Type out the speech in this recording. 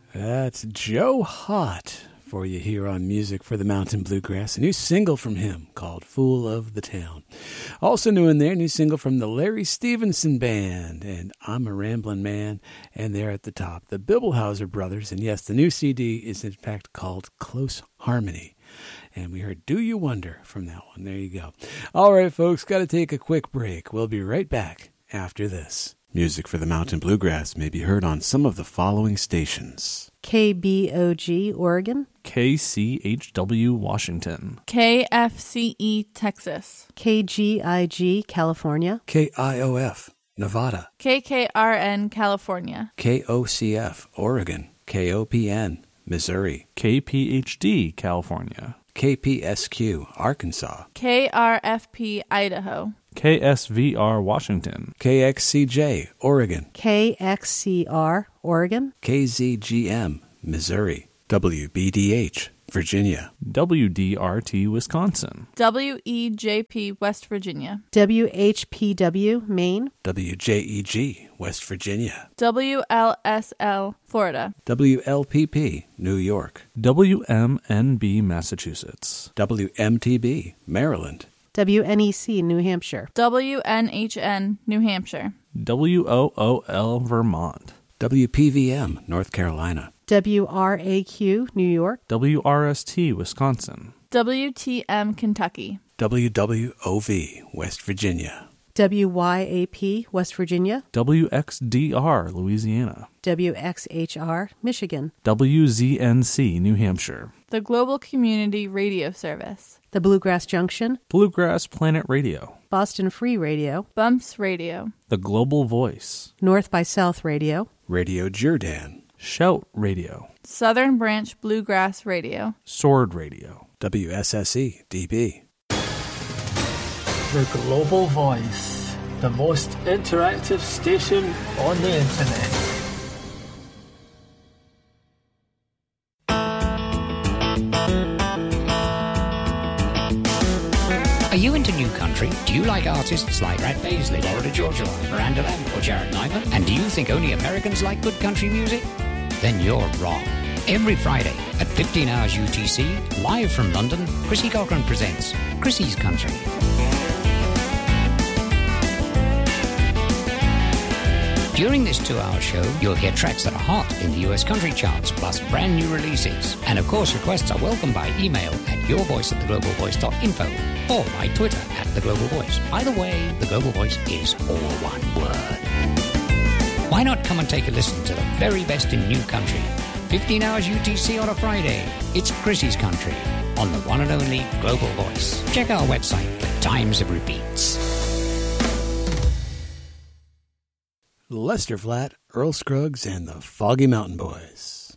That's Joe Hott for you here on Music for the Mountain Bluegrass. A new single from him called Fool of the Town. Also new in there, new single from the Larry Stevenson Band and I'm a Ramblin' Man. And there at the top, the Bibelhauser Brothers. And yes, the new CD is in fact called Close Harmony. And we heard Do You Wonder from that one. There you go. All right, folks, got to take a quick break. We'll be right back after this. Music for the Mountain Bluegrass may be heard on some of the following stations. KBOG, Oregon. KCHW, Washington. KFCE, Texas. KGIG, California. KIOF, Nevada. KKRN, California. KOCF, Oregon. KOPN, Missouri. KPHD, California. KPSQ, Arkansas. KRFP, Idaho. KSVR, Washington. KXCJ, Oregon. KXCR, Oregon. KZGM, Missouri. WBDH, Virginia. WDRT, Wisconsin. WEJP, West Virginia. WHPW, Maine. WJEG, West Virginia. WLSL, Florida. WLPP, New York. WMNB, Massachusetts. WMTB, Maryland. WNEC, New Hampshire. WNHN, New Hampshire. WOOL, Vermont. WPVM, North Carolina. WRAQ, New York. WRST, Wisconsin. WTM, Kentucky. WWOV, West Virginia. WYAP, West Virginia. WXDR, Louisiana. WXHR, Michigan. WZNC, New Hampshire. The Global Community Radio Service. The Bluegrass Junction. Bluegrass Planet Radio. Boston Free Radio. Bumps Radio. The Global Voice. North by South Radio. Radio Jordan. Shout Radio. Southern Branch Bluegrass Radio. Sword Radio. WSSE DB. The Global Voice, the most interactive station on the internet. Are you into new country? Do you like artists like Brad Paisley, Florida Georgia Line, Miranda Lambert, or Jared Nyman? And do you think only Americans like good country music? Then you're wrong. Every Friday at 15 hours UTC, live from London, Chrissy Cochran presents Chrissy's Country. During this 2-hour show, you'll hear tracks that are hot in the US country charts, plus brand new releases. And of course, requests are welcome by email at yourvoice@theglobalvoice.info or by Twitter @theglobalvoice. Either way, The Global Voice is all one word. Why not come and take a listen to the very best in new country? 15 hours UTC on a Friday. It's Chrissy's Country on the one and only Global Voice. Check our website for times of repeats. Lester Flatt, Earl Scruggs, and the Foggy Mountain Boys.